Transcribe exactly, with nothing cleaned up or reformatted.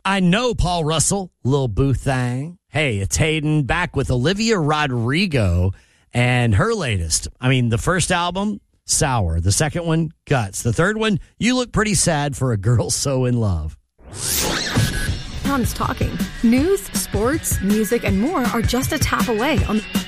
I know Paul Russell, Lil Boo Thang. Hey, it's Hayden back with Olivia Rodrigo and her latest. I mean, the first album, Sour. The second one, Guts. The third one, You Look Pretty Sad for a Girl So in Love. Tom's talking. News, sports, music, and more are just a tap away on